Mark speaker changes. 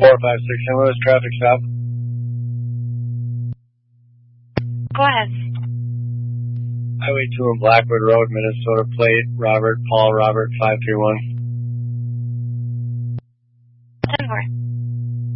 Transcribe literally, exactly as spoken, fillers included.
Speaker 1: four five six Saint Louis, traffic stop.
Speaker 2: Go ahead.
Speaker 1: Highway two and Blackwood Road, Minnesota plate, Robert, Paul, Robert, five three one.
Speaker 2: ten four.